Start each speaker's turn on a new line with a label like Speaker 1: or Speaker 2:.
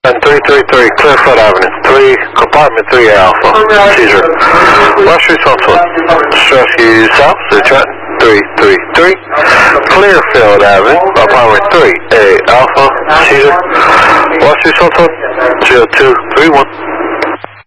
Speaker 1: and 333 Clearfoot Avenue, 3, compartment 3 Alpha, seizure. West response 1, rescue south, Detroit, 333, Clearfield Avenue, apartment 3 A Alpha, seizure. West response 1, 0231.